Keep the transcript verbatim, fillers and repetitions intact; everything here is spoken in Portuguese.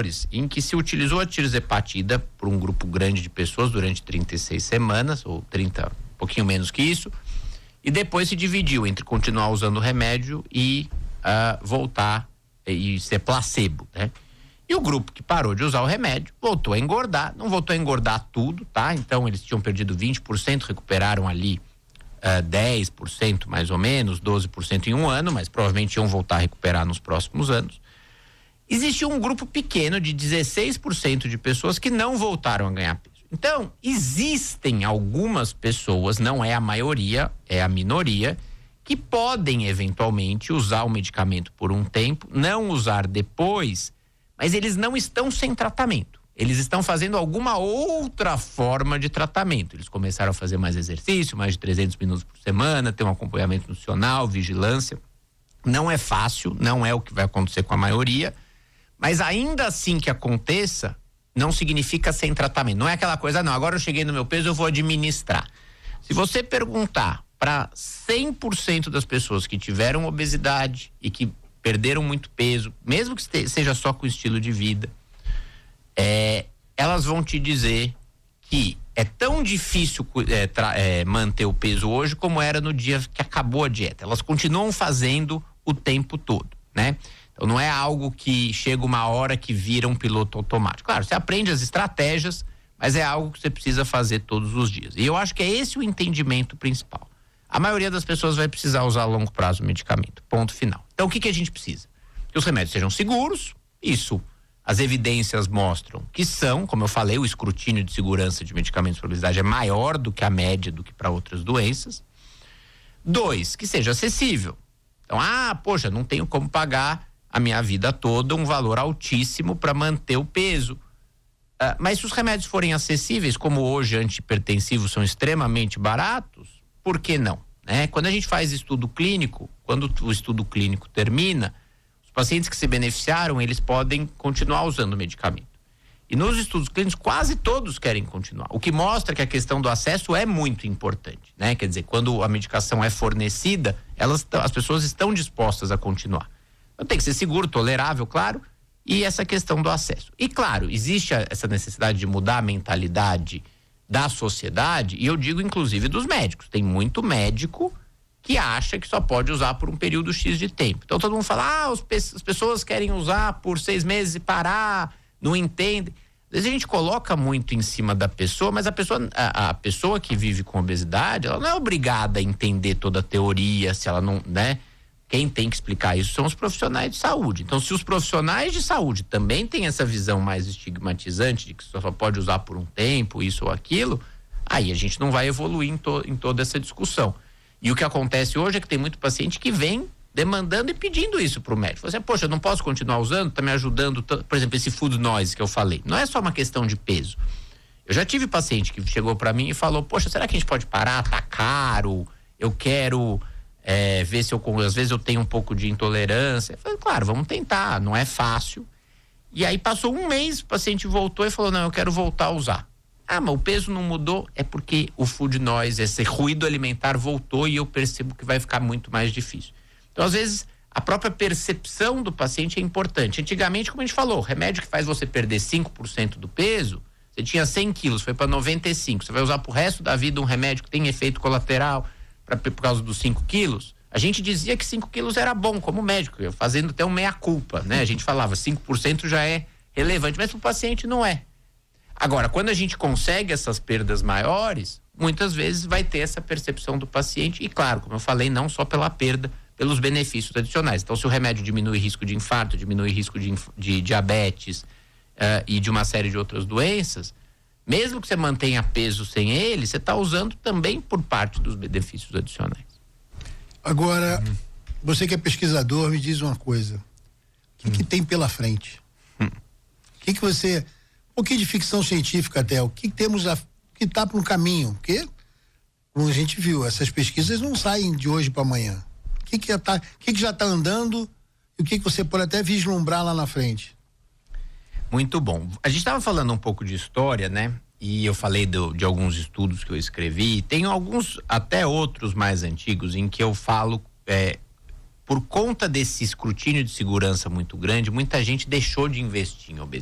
anteriores, em que se utilizou a tirzepatida por um grupo grande de pessoas durante trinta e seis semanas, ou trinta, um pouquinho menos que isso, e depois se dividiu entre continuar usando o remédio e uh, voltar e ser placebo, né? E o grupo que parou de usar o remédio voltou a engordar, não voltou a engordar tudo, tá? Então eles tinham perdido vinte por cento, recuperaram ali uh, dez por cento mais ou menos, doze por cento em um ano, mas provavelmente iam voltar a recuperar nos próximos anos. Existe um grupo pequeno de dezesseis por cento de pessoas que não voltaram a ganhar peso. Então, existem algumas pessoas, não é a maioria, é a minoria, que podem eventualmente usar o medicamento por um tempo, não usar depois, mas eles não estão sem tratamento. Eles estão fazendo alguma outra forma de tratamento. Eles começaram a fazer mais exercício, mais de trezentos minutos por semana, ter um acompanhamento nutricional, vigilância. Não é fácil, não é o que vai acontecer com a maioria, mas ainda assim que aconteça, não significa sem tratamento. Não é aquela coisa, não, agora eu cheguei no meu peso, eu vou administrar. Se você perguntar para cem por cento das pessoas que tiveram obesidade e que perderam muito peso, mesmo que seja só com estilo de vida, é, elas vão te dizer que é tão difícil é, tra, é, manter o peso hoje como era no dia que acabou a dieta. Elas continuam fazendo o tempo todo, né? Então não é algo que chega uma hora que vira um piloto automático. Claro, você aprende as estratégias, mas é algo que você precisa fazer todos os dias. E eu acho que é esse o entendimento principal. A maioria das pessoas vai precisar usar a longo prazo o medicamento, ponto final. Então o que que a gente precisa? Que os remédios sejam seguros, isso as evidências mostram que são, como eu falei, o escrutínio de segurança de medicamentos para obesidade é maior do que a média do que para outras doenças. Dois, que seja acessível. Então, ah, poxa, não tenho como pagar a minha vida toda um valor altíssimo para manter o peso. Uh, mas se os remédios forem acessíveis, como hoje antihipertensivos são extremamente baratos, por que não? Né? Quando a gente faz estudo clínico, quando o estudo clínico termina, os pacientes que se beneficiaram, eles podem continuar usando o medicamento. E nos estudos clínicos, quase todos querem continuar. O que mostra que a questão do acesso é muito importante, né? Quer dizer, quando a medicação é fornecida, elas, as pessoas estão dispostas a continuar. Então tem que ser seguro, tolerável, claro, e essa questão do acesso. E claro, existe a, essa necessidade de mudar a mentalidade da sociedade, e eu digo inclusive dos médicos. Tem muito médico que acha que só pode usar por um período X de tempo. Então todo mundo fala, ah, os, as pessoas querem usar por seis meses e parar, não entendem. Às vezes a gente coloca muito em cima da pessoa, mas a pessoa, a, a pessoa que vive com obesidade, ela não é obrigada a entender toda a teoria, se ela não, né? Quem tem que explicar isso são os profissionais de saúde. Então, se os profissionais de saúde também têm essa visão mais estigmatizante de que só pode usar por um tempo, isso ou aquilo, aí a gente não vai evoluir em, to, em toda essa discussão. E o que acontece hoje é que tem muito paciente que vem demandando e pedindo isso para o médico. Você, poxa, eu não posso continuar usando, tá me ajudando, por exemplo, esse food noise que eu falei. Não é só uma questão de peso. Eu já tive paciente que chegou para mim e falou, poxa, será que a gente pode parar? Tá caro, eu quero... É, ver se eu, às vezes eu tenho um pouco de intolerância. Eu falei, claro, vamos tentar, não é fácil. E aí passou um mês, o paciente voltou e falou, não, eu quero voltar a usar. Ah, mas o peso não mudou? É porque o food noise, esse ruído alimentar voltou e eu percebo que vai ficar muito mais difícil. Então, às vezes, a própria percepção do paciente é importante. Antigamente, como a gente falou, remédio que faz você perder cinco por cento do peso, você tinha cem quilos, foi para noventa e cinco. Você vai usar pro resto da vida um remédio que tem efeito colateral, Pra, por causa dos cinco quilos, a gente dizia que cinco quilos era bom como médico, fazendo até um meia-culpa, né? A gente falava cinco por cento já é relevante, mas para o paciente não é. Agora, quando a gente consegue essas perdas maiores, muitas vezes vai ter essa percepção do paciente e, claro, como eu falei, não só pela perda, pelos benefícios adicionais. Então, se o remédio diminui risco de infarto, diminui risco de, de diabetes uh, e de uma série de outras doenças, mesmo que você mantenha peso sem ele, você está usando também por parte dos benefícios adicionais. Agora, uhum. Você que é pesquisador, me diz uma coisa. O que, uhum. que tem pela frente? O uhum. que, que você... Um pouquinho de ficção científica até. O que temos a... que está para um caminho? Porque, como a gente viu, essas pesquisas não saem de hoje para amanhã. O que, que, tá... que, que já está andando e o que, que você pode até vislumbrar lá na frente? Muito bom. A gente estava falando um pouco de história, né? E eu falei do, de alguns estudos que eu escrevi. Tem alguns, até outros mais antigos, em que eu falo, é, por conta desse escrutínio de segurança muito grande, muita gente deixou de investir em obesidade.